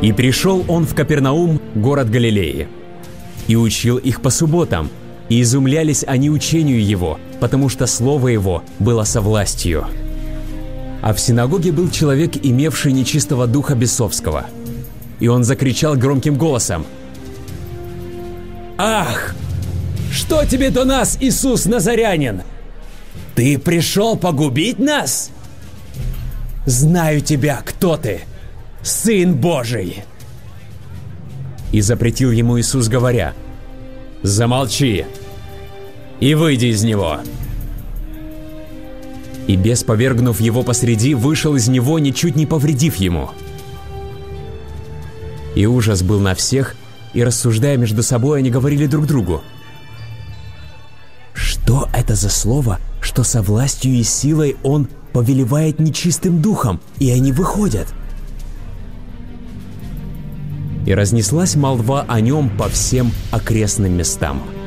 И пришел он в Капернаум, город Галилеи, и учил их по субботам, и изумлялись они учению его, потому что слово его было со властью. А в синагоге был человек, имевший нечистого духа бесовского, и он закричал громким голосом: «Ах! Что тебе до нас, Иисус Назарянин? Ты пришел погубить нас? Знаю тебя, кто ты, Сын Божий!» И запретил ему Иисус, говоря: «Замолчи и выйди из него». И бес, повергнув его посреди, вышел из него, ничуть не повредив ему. И ужас был на всех, и, рассуждая между собой, они говорили друг другу: «Что это за слово, что со властью и силой он повелевает нечистым духом, и они выходят?» И разнеслась молва о нем по всем окрестным местам.